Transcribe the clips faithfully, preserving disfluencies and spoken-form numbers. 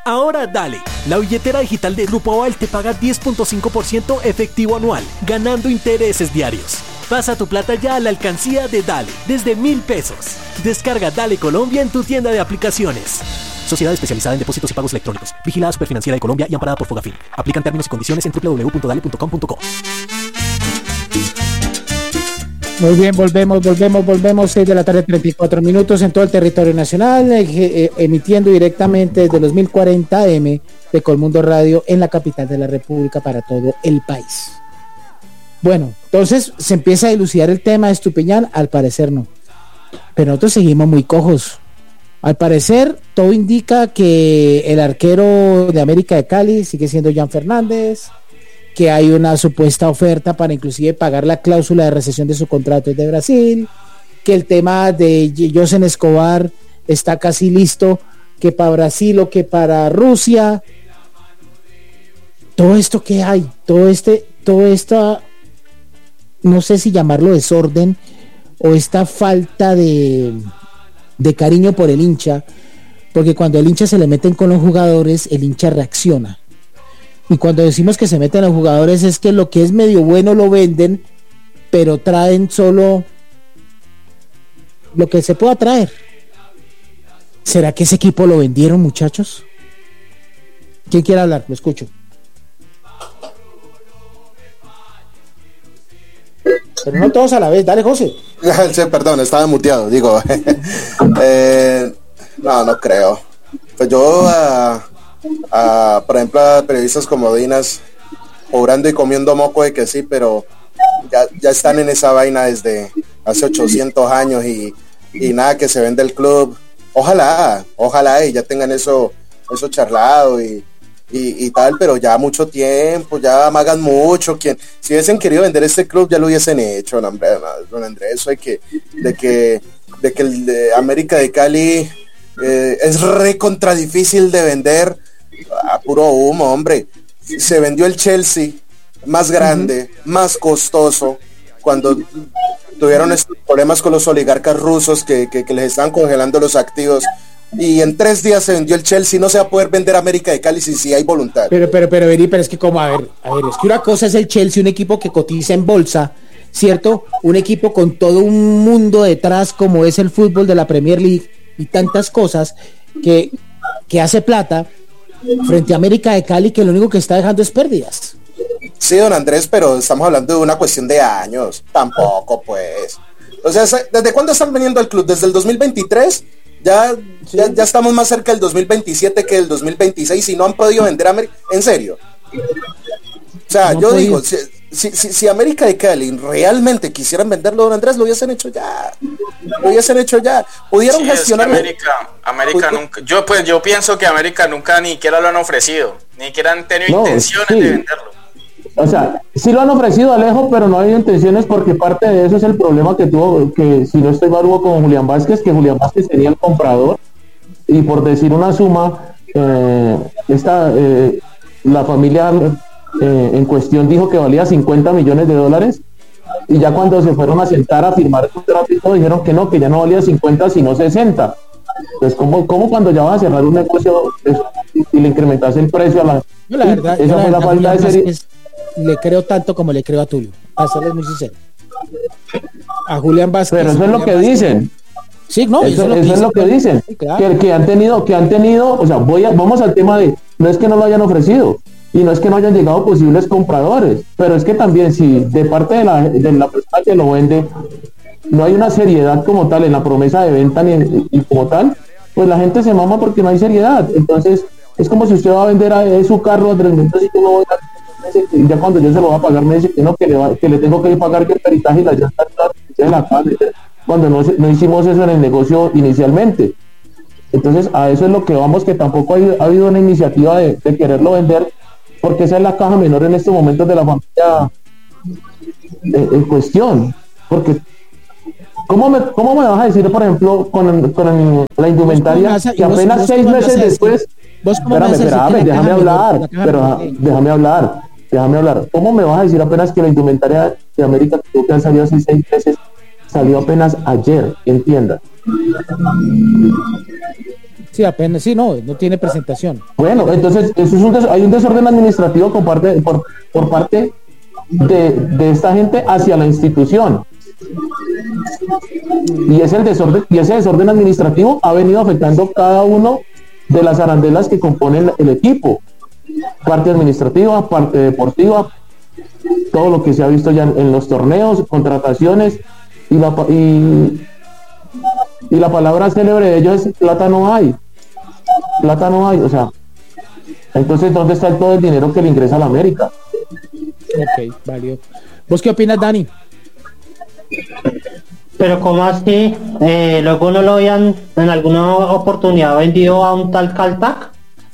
Ahora dale, la billetera digital de Grupo Aval te paga diez punto cinco por ciento efectivo anual, ganando intereses diarios. Pasa tu plata ya a la alcancía de Dale, desde mil pesos. Descarga Dale Colombia en tu tienda de aplicaciones. Sociedad especializada en depósitos y pagos electrónicos. Vigilada Superfinanciera de Colombia y amparada por Fogafín. Aplican términos y condiciones en doble u doble u doble u punto dale punto com punto co. Muy bien, volvemos, volvemos, volvemos. seis de la tarde, treinta y cuatro minutos en todo el territorio nacional, eh, eh, emitiendo directamente desde los mil cuarenta A M de Colmundo Radio en la capital de la República para todo el país. Bueno, entonces se empieza a dilucidar el tema de Estupiñán, al parecer no. Pero nosotros seguimos muy cojos. Al parecer, todo indica que el arquero de América de Cali sigue siendo Jan Fernández, que hay una supuesta oferta para inclusive pagar la cláusula de rescisión de su contrato de Brasil, que el tema de Josen Escobar está casi listo, que para Brasil o que para Rusia. Todo esto que hay, todo este, todo esta, no sé si llamarlo desorden, o esta falta de, de cariño por el hincha, porque cuando el hincha se le meten con los jugadores, el hincha reacciona. Y cuando decimos que se meten los jugadores es que lo que es medio bueno lo venden, pero traen solo lo que se pueda traer. ¿Será que ese equipo lo vendieron, muchachos? ¿Quién quiere hablar? Lo escucho. Pero no todos a la vez. Dale, José. Sí, perdón, estaba muteado. Digo, eh, no, no creo. Pues yo... Uh... Uh, por ejemplo, a periodistas como Dinas obrando y comiendo moco de que sí, pero ya, ya están en esa vaina desde hace ochocientos años y, y nada, que se vende el club. Ojalá, ojalá y ya tengan eso eso charlado y, y, y tal, pero ya mucho tiempo, ya amagan mucho. Quien, si hubiesen querido vender este club ya lo hubiesen hecho, no, hombre, don Andrés, eso de que, de que, de que el de América de Cali eh, es re contra difícil de vender. A puro humo, hombre. Se vendió el Chelsea más grande, uh-huh. más costoso, cuando tuvieron estos problemas con los oligarcas rusos que, que, que les están congelando los activos, y en tres días se vendió el Chelsea. No se va a poder vender América de Cali si, si hay voluntad. Pero, pero, pero, pero, pero es que como, a ver, a ver, es que una cosa es el Chelsea, un equipo que cotiza en bolsa, ¿cierto? Un equipo con todo un mundo detrás como es el fútbol de la Premier League y tantas cosas que, que hace plata, frente a América de Cali, que lo único que está dejando es pérdidas. Sí, don Andrés, pero estamos hablando de una cuestión de años. Tampoco, pues. O sea, ¿desde cuándo están veniendo al club? ¿Desde el dos mil veintitrés? Ya, sí. ya, ya estamos más cerca del dos mil veintisiete que del dos mil veintiséis y no han podido vender a América. ¿En serio? O sea, no yo podido. digo, si, si, si, si América de Cali realmente quisieran venderlo, don Andrés, lo hubiesen hecho ya. Lo hubiesen hecho ya. Pudieron sí, gestionar. Es que América, América Pud- nunca. Yo pues yo pienso que América nunca ni siquiera lo han ofrecido, ni siquiera han tenido no, intenciones sí. de venderlo. O sea, sí lo han ofrecido, Alejo, pero no hay intenciones, porque parte de eso es el problema que tuvo, que si no estoy mal, hubo con Julián Vázquez, que Julián Vázquez sería el comprador, y por decir una suma, eh, esta, eh, la familia eh, en cuestión dijo que valía cincuenta millones de dólares, y ya cuando se fueron a sentar a firmar el contrato y todo, dijeron que no, que ya no valía cincuenta sino sesenta. Entonces, ¿cómo, cómo cuando ya vas a cerrar un negocio eso, y le incrementas el precio a la... Yo la verdad, esa yo la fue verdad, la falta de serie. Le creo tanto como le creo a Tulio, a serles muy sincero. A Julián Vázquez. Pero eso es lo que Vázquez. dicen. Sí, no, eso, eso, eso es lo que dicen. Sí, claro. que, que han tenido, que han tenido, o sea, voy a, vamos al tema de, no es que no lo hayan ofrecido, y no es que no hayan llegado posibles compradores, pero es que también si de parte de la, de la persona que lo vende no hay una seriedad como tal en la promesa de venta ni, y como tal, pues la gente se mama porque no hay seriedad. Entonces es como si usted va a vender a, a su carro a tres mil pesos y tú no voy a, y ya cuando yo se lo voy a pagar me dice que no, que le, va, que le tengo que pagar que el peritaje y la llanta de la casa, cuando no, no hicimos eso en el negocio inicialmente. Entonces a eso es lo que vamos, que tampoco ha, ha habido una iniciativa de, de quererlo vender, porque esa es la caja menor en estos momentos de la familia eh, en cuestión. Porque ¿cómo me, cómo me vas a decir, por ejemplo, con, con la indumentaria, que apenas vos, seis meses después... Espérame, espérame, déjame hablar, pero déjame hablar, déjame hablar. ¿Cómo me vas a decir apenas que la indumentaria de América, que tuvo que han salido hace seis meses, salió apenas ayer, entienda? Sí, apenas, sí, no, no tiene presentación. Bueno, entonces eso es un des- hay un desorden administrativo por parte, por, por parte de, de esta gente hacia la institución. Y ese, el desorden, y ese desorden administrativo ha venido afectando cada uno de las arandelas que componen el equipo. Parte administrativa, parte deportiva, todo lo que se ha visto ya en, en los torneos, contrataciones, y la, y, y la palabra célebre de ellos es plata no hay. Plata no hay, o sea, entonces ¿dónde está todo el dinero que le ingresa a la América? Ok, válido. ¿Vos qué opinas, Dani? Pero ¿cómo así? Eh, ¿Luego no lo habían en alguna oportunidad vendido a un tal Caltac?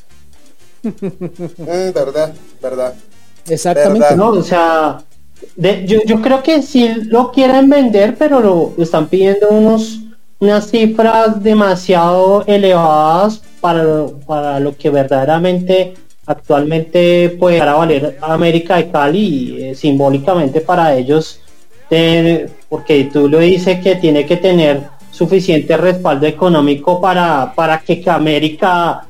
Mm, verdad, verdad. Exactamente. Verdad. No, o sea, de, yo, yo creo que sí lo quieren vender, pero lo, lo están pidiendo unos unas cifras demasiado elevadas para, para lo que verdaderamente actualmente puede llegar a valer América de Cali, eh, simbólicamente para ellos, eh, porque tú lo dices que tiene que tener suficiente respaldo económico para, para que América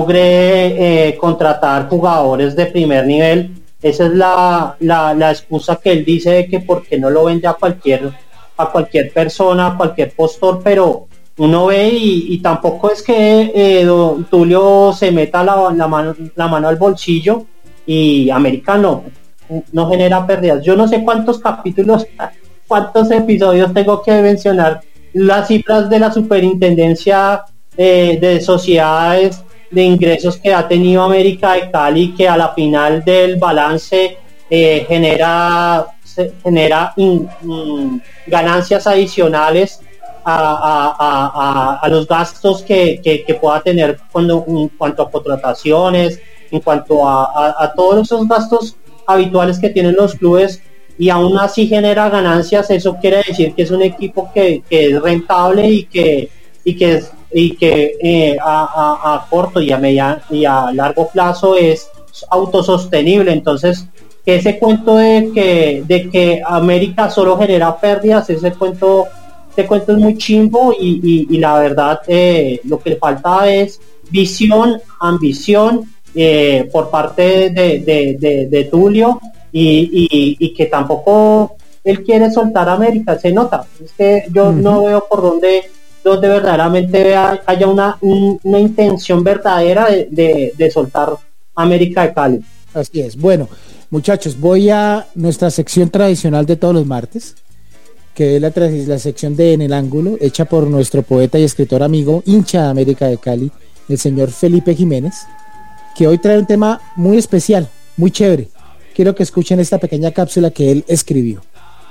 logre eh, contratar jugadores de primer nivel. Esa es la, la, la excusa que él dice de que porque no lo vende a cualquier a cualquier persona, a cualquier postor, pero uno ve y, y tampoco es que eh, don Tulio se meta la, la, mano, la mano al bolsillo y América no, no genera pérdidas. Yo no sé cuántos capítulos, cuántos episodios tengo que mencionar las cifras de la superintendencia eh, de sociedades de ingresos que ha tenido América de Cali, que a la final del balance eh, genera genera in, in, ganancias adicionales a, a, a, a los gastos que, que, que pueda tener cuando, en cuanto a contrataciones, en cuanto a, a, a todos esos gastos habituales que tienen los clubes, y aún así genera ganancias. Eso quiere decir que es un equipo que, que es rentable y que y que es, y que eh, a, a, a corto y a mediano y a largo plazo es autosostenible. Entonces, que ese cuento de que de que América solo genera pérdidas, ese cuento ese cuento es muy chimbo, y, y, y la verdad eh, lo que le falta es visión, ambición eh, por parte de, de, de, de Tulio, y, y, y que tampoco él quiere soltar a América, se nota. Es que yo uh-huh. no veo por dónde donde verdaderamente haya una, una intención verdadera de, de, de soltar América de Cali. Así es. Bueno, muchachos, voy a nuestra sección tradicional de todos los martes, que es la, la sección de En el Ángulo, hecha por nuestro poeta y escritor amigo, hincha de América de Cali, el señor Felipe Jiménez, que hoy trae un tema muy especial, muy chévere. Quiero que escuchen esta pequeña cápsula que él escribió.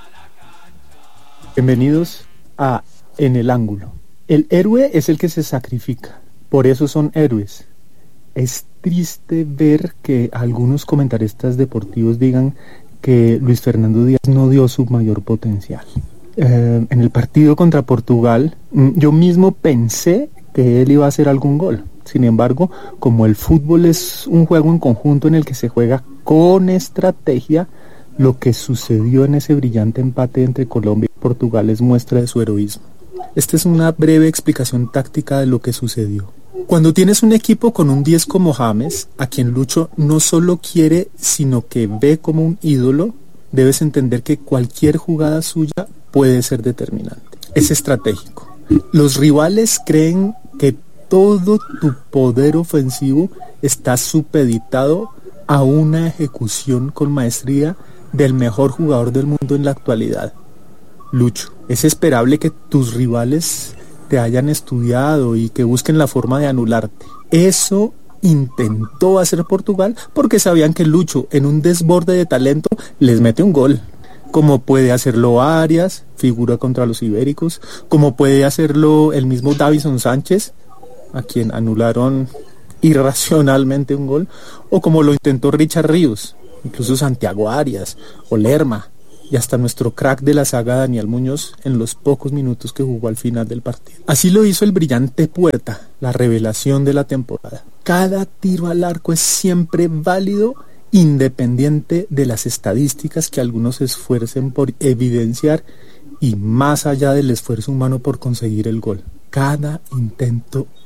Bienvenidos a En el Ángulo. El héroe es el que se sacrifica, por eso son héroes. Es triste ver que algunos comentaristas deportivos digan que Luis Fernando Díaz no dio su mayor potencial. Eh, en el partido contra Portugal, yo mismo pensé que él iba a hacer algún gol. Sin embargo, como el fútbol es un juego en conjunto en el que se juega con estrategia, lo que sucedió en ese brillante empate entre Colombia y Portugal es muestra de su heroísmo. Esta es una breve explicación táctica de lo que sucedió. Cuando tienes un equipo con un diez como James, a quien Lucho no solo quiere, sino que ve como un ídolo, debes entender que cualquier jugada suya puede ser determinante. Es estratégico. Los rivales creen que todo tu poder ofensivo está supeditado a una ejecución con maestría del mejor jugador del mundo en la actualidad, Lucho. Es esperable que tus rivales te hayan estudiado y que busquen la forma de anularte. Eso intentó hacer Portugal porque sabían que Lucho, en un desborde de talento, les mete un gol. Como puede hacerlo Arias, figura contra los ibéricos, como puede hacerlo el mismo Davison Sánchez, a quien anularon irracionalmente un gol, o como lo intentó Richard Ríos, incluso Santiago Arias o Lerma, y hasta nuestro crack de la saga Daniel Muñoz en los pocos minutos que jugó al final del partido. Así lo hizo el brillante Puerta, la revelación de la temporada. Cada tiro al arco es siempre válido, independiente de las estadísticas que algunos se esfuercen por evidenciar y más allá del esfuerzo humano por conseguir el gol. Cada intento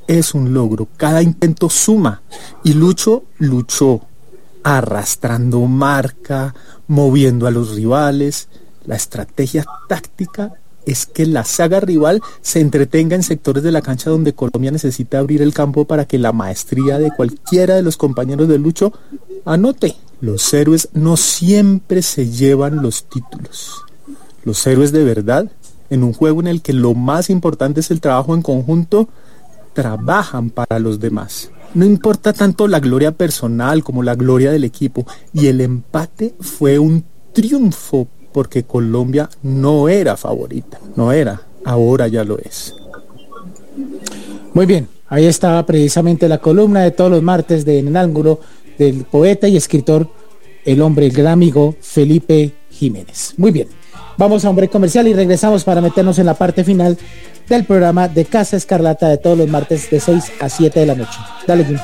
es un logro, cada intento suma. Y Lucho luchó, arrastrando marca, moviendo a los rivales. La estrategia táctica es que la saga rival se entretenga en sectores de la cancha donde Colombia necesita abrir el campo para que la maestría de cualquiera de los compañeros de Lucho anote. Los héroes no siempre se llevan los títulos. Los héroes de verdad, en un juego en el que lo más importante es el trabajo en conjunto, trabajan para los demás. No importa tanto la gloria personal como la gloria del equipo. Y el empate fue un triunfo porque Colombia no era favorita. No era, ahora ya lo es. Muy bien, ahí estaba precisamente la columna de todos los martes de En el Ángulo del poeta y escritor, el hombre, el gran amigo Felipe Jiménez. Muy bien, vamos a un break comercial y regresamos para meternos en la parte final del programa de Casa Escarlata de todos los martes de seis a siete de la noche. Dale, Jim.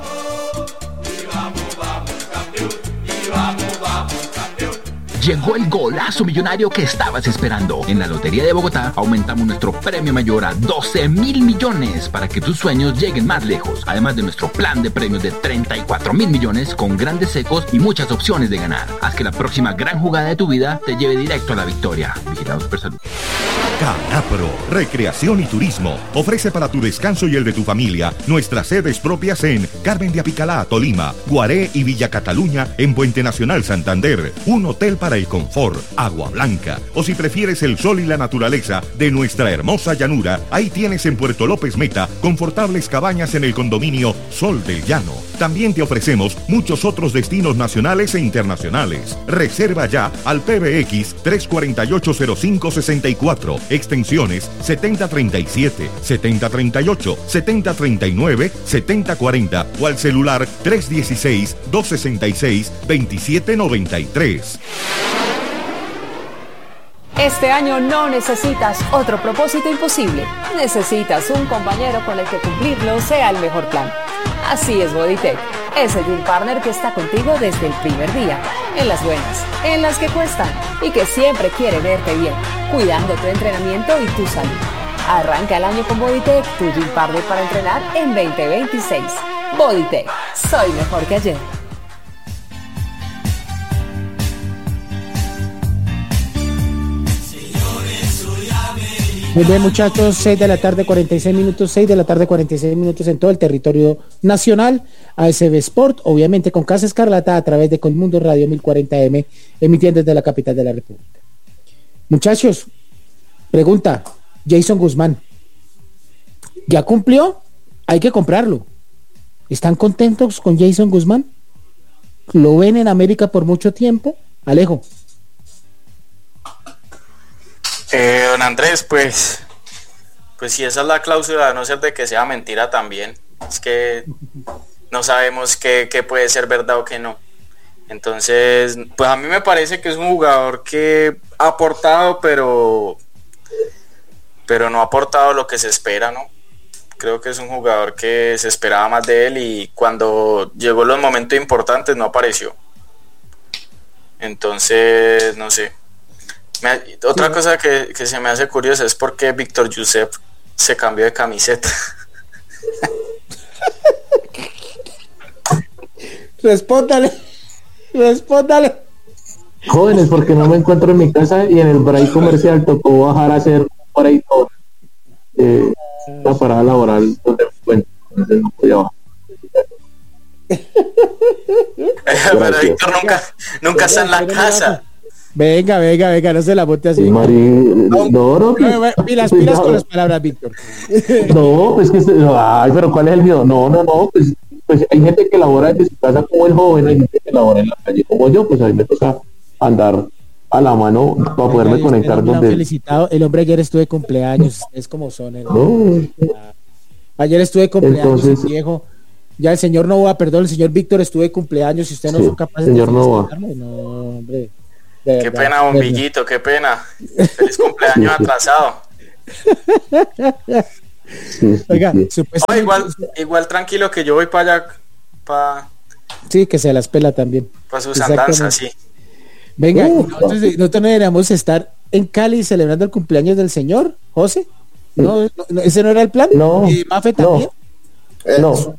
Llegó el golazo millonario que estabas esperando. En la Lotería de Bogotá aumentamos nuestro premio mayor a doce mil millones para que tus sueños lleguen más lejos. Además de nuestro plan de premios de treinta y cuatro mil millones con grandes secos y muchas opciones de ganar. Haz que la próxima gran jugada de tu vida te lleve directo a la victoria. Vigilados por salud. Canapro, Recreación y Turismo, ofrece para tu descanso y el de tu familia nuestras sedes propias en Carmen de Apicalá, Tolima, Guaré y Villa Cataluña en Puente Nacional, Santander, un hotel para el confort, agua blanca, o si prefieres el sol y la naturaleza de nuestra hermosa llanura, ahí tienes en Puerto López Meta confortables cabañas en el condominio Sol del Llano. También te ofrecemos muchos otros destinos nacionales e internacionales. Reserva ya al P B X tres cuatro ocho cero cinco seis cuatro, extensiones setenta treinta y siete, setenta treinta y ocho, setenta treinta y nueve, setenta cuarenta o al celular tres uno seis, dos seis seis, dos siete nueve tres. Este año no necesitas otro propósito imposible. Necesitas un compañero con el que cumplirlo sea el mejor plan. Así es Bodytech, ese gym partner que está contigo desde el primer día, en las buenas, en las que cuestan y que siempre quiere verte bien, cuidando tu entrenamiento y tu salud. Arranca el año con Bodytech, tu gym partner para entrenar en veinte veintiséis. Bodytech, soy mejor que ayer. Muy bien, muchachos, seis de la tarde, cuarenta y seis minutos, seis de la tarde, cuarenta y seis minutos en todo el territorio nacional. A S B Sport, obviamente con Casa Escarlata a través de Colmundo Radio mil cuarenta M, emitiendo desde la capital de la República. Muchachos, pregunta, Jason Guzmán, ¿ya cumplió? Hay que comprarlo. ¿Están contentos con Jason Guzmán? ¿Lo ven en América por mucho tiempo? Alejo. Eh, don Andrés, pues, pues si esa es la cláusula, a no ser de que sea mentira también, es que no sabemos qué, qué puede ser verdad o qué no. Entonces, pues a mí me parece que es un jugador que ha aportado, pero, pero no ha aportado lo que se espera, ¿no? Creo que es un jugador que se esperaba más de él y cuando llegó los momentos importantes no apareció. Entonces, no sé. Me, otra sí. cosa que, que se me hace curiosa es por qué Víctor Josep se cambió de camiseta. Respóndale, respóndale. Jóvenes, porque no me encuentro en mi casa y en el break comercial tocó bajar a hacer por ahí todo. Eh, la parada laboral donde me encuentro, entonces no podía bajar. Pero Víctor nunca, nunca está en la casa. Venga, venga, venga, no se la bote así. Mari... No, no, no, pilas, pilas con las palabras, Víctor. No, pues que, ay, pero ¿cuál es el miedo? No, no, no, pues, pues hay gente que labora desde su casa como el joven, hay gente que labora en la calle como yo, pues a mí me toca andar a la mano para poderme Oiga, conectar donde... felicitado, el hombre ayer estuve de cumpleaños, es como son. El... No. Ayer estuve de cumpleaños, entonces... viejo. Ya el señor Nova, perdón, el señor Víctor estuve de cumpleaños, si usted no sí, son capaces señor de felicitarme, no, hombre. De qué verdad, pena, bombillito, qué pena. Feliz cumpleaños atrasado. Oiga, oh, igual, igual tranquilo que yo voy para allá. Pa... Sí, que se las pela también. Para sus andanzas, sí. Venga, uh, nosotros, nosotros no deberíamos estar en Cali celebrando el cumpleaños del señor, José. ¿No, no, ¿Ese no era el plan? No. ¿Y Mafe también? Eh, No.